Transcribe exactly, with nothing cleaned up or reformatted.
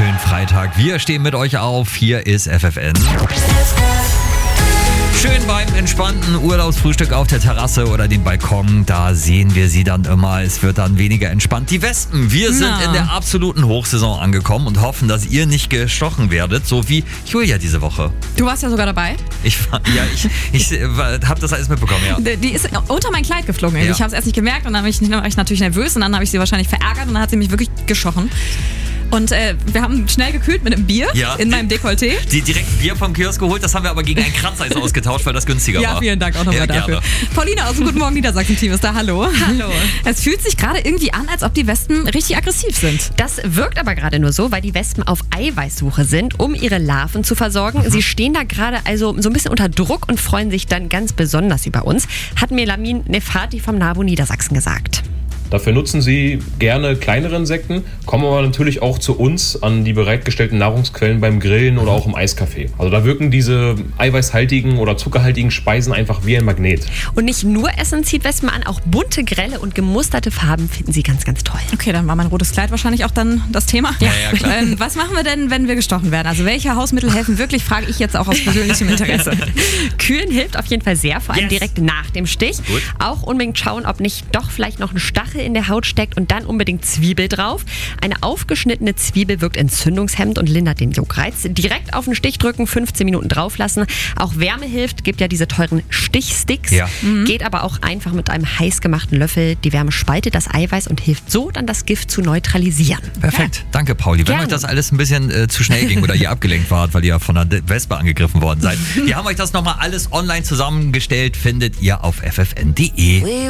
wunderschönen Freitag. Wir stehen mit euch auf. Hier ist F F N. Schön beim entspannten Urlaubsfrühstück auf der Terrasse oder dem Balkon, da sehen wir sie dann immer. Es wird dann weniger entspannt. Die Wespen, wir sind Na. in der absoluten Hochsaison angekommen und hoffen, dass ihr nicht gestochen werdet, so wie Julia diese Woche. Du warst ja sogar dabei. Ich, ja, ich, ich habe das alles mitbekommen, ja. Die ist unter mein Kleid geflogen. Ja. Ich habe es erst nicht gemerkt und dann war ich, war ich natürlich nervös und dann habe ich sie wahrscheinlich verärgert und dann hat sie mich wirklich gestochen. Und äh, wir haben schnell gekühlt mit einem Bier Ja. in meinem Dekolleté. Die direkt Bier vom Kiosk geholt, das haben wir aber gegen ein Kratzeis ausgetauscht, weil das günstiger Ja, war. vielen Dank auch nochmal Ja, dafür. gerne. Paulina aus dem Guten Morgen Niedersachsen-Team ist da. Hallo. Hallo. Es fühlt sich gerade irgendwie an, als ob die Wespen richtig aggressiv sind. Das wirkt aber gerade nur so, weil die Wespen auf Eiweißsuche sind, um ihre Larven zu versorgen. Mhm. Sie stehen da gerade also so ein bisschen unter Druck und freuen sich dann ganz besonders über uns, hat mir Lamin Nefati vom NABU Niedersachsen gesagt. Dafür nutzen sie gerne kleinere Insekten, kommen aber natürlich auch zu uns an die bereitgestellten Nahrungsquellen beim Grillen oder auch im Eiskaffee. Also da wirken diese eiweißhaltigen oder zuckerhaltigen Speisen einfach wie ein Magnet. Und nicht nur Essen zieht Wespen an, auch bunte, grelle und gemusterte Farben finden sie ganz, ganz toll. Okay, dann war mein rotes Kleid wahrscheinlich auch dann das Thema. Ja, ja, klar. Ähm, was machen wir denn, wenn wir gestochen werden? Also welche Hausmittel helfen wirklich, frage ich jetzt auch aus persönlichem Interesse. Kühlen hilft auf jeden Fall sehr, vor allem Yes. direkt nach dem Stich. Gut. Auch unbedingt schauen, ob nicht doch vielleicht noch ein Stachel in der Haut steckt und dann unbedingt Zwiebel drauf. Eine aufgeschnittene Zwiebel wirkt entzündungshemmend und lindert den Juckreiz. Direkt auf den Stich drücken, fünfzehn Minuten drauf lassen. Auch Wärme hilft, gibt ja diese teuren Stichsticks. Ja. Geht aber auch einfach mit einem heiß gemachten Löffel. Die Wärme spaltet das Eiweiß und hilft so, dann das Gift zu neutralisieren. Perfekt, danke Pauli. Wenn Gerne. euch das alles ein bisschen äh, zu schnell ging oder ihr abgelenkt wart, weil ihr von einer Wespe angegriffen worden seid. Wir haben euch das nochmal alles online zusammengestellt, findet ihr auf f f n punkt d e.